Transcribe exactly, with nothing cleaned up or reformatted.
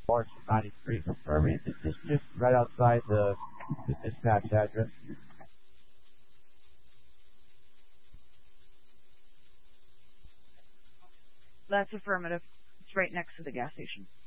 March ninety-three, confirming. Is this just right outside the, the dispatch address? That's affirmative. It's right next to the gas station.